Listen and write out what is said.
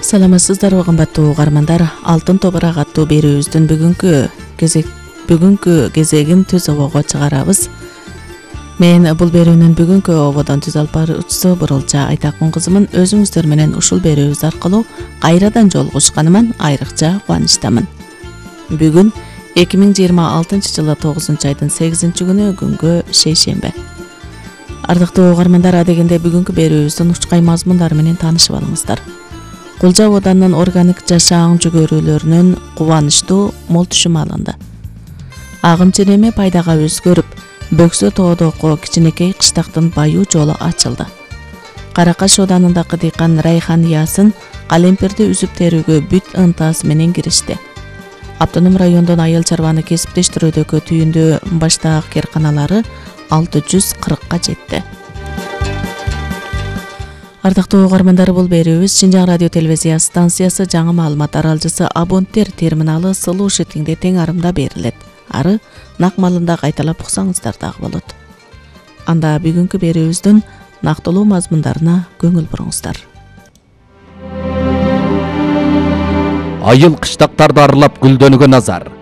Саламатсыздарбы кымбаттуу угармандар, Алтын тобурак аттуу берүүбүздүн бүгүнкү кезегин түз обого чыгарабыз. Мен бул берүүнүн бүгүнкү ободон түз алып баруучусу Бурулча Айтакун кызымын. Өзүңүздөр менен ушул берүүбүз аркылуу кайрадан жолугушканыма айрыкча кубанычтамын. Бүгүн 2026 жылы 9 айдын 8 күнгө шейшембе. Ардактуу угармандар, адегенде бүгүнкү берүүбүздүн учкай мазмундары менен таанышып алыңыздар. Кулжа оданын органик жашаан жүгөрүүлөрүнүн кубанычтуу мол түшүмү алынды. Агым ченеми пайдага өзгөрүп, Бөксө тоодоко кичинекей кыштактын баюу жолу ачылды. Каракаш оданындагы дыйкан Райхан Ясын калемпирди үзүп терүүгө бүт ынтасы менен киришти. Автоном райондон айыл чарбаны кесиптештирүүдөгү түйүндүү баштаак керканалары 640 жетти. Ардактуу угармандар, бул берүүбүз Шинжаң радио телевизия станциясы жаңы маалымат аралжысы абоненттер терминалы сылуу шетиңде тең арымда берилет. Ары нак малында кайталап уксаңыздар дагы болот. Анда бүгүнкү берүүбүздүн нактылуу мазмундарына көңүл буруңуздар. Айыл кыштактарды аралап гүлдөнүүгө назар.